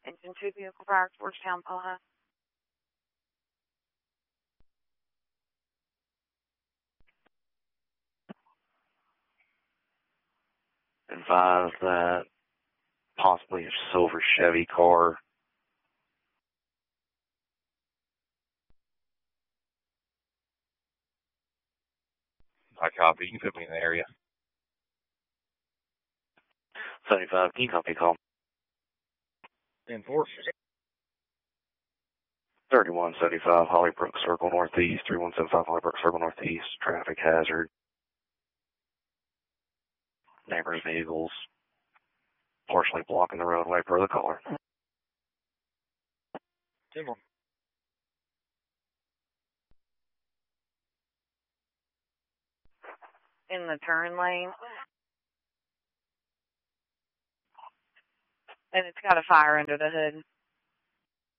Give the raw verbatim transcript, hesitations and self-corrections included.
Engine two vehicle fire, Georgetown, Ohio. Advise that possibly a silver Chevy car. I copy. You can put me in the area. seventy-five, can you copy call? ten four. thirty-one seventy-five, Hollybrook Circle Northeast, thirty-one seventy-five, Hollybrook Circle Northeast, traffic hazard. Neighbors' vehicles partially blocking the roadway per the caller. ten four. In the turn lane. And it's got a fire under the hood.